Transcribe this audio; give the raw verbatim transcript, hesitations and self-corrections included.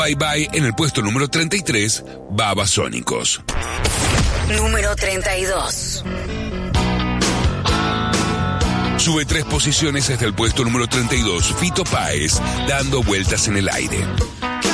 Bye Bye en el puesto número treinta y tres, Babasónicos. Número treinta y dos. Sube tres posiciones hasta el puesto número treinta y dos, Fito Páez, Dando Vueltas en el Aire.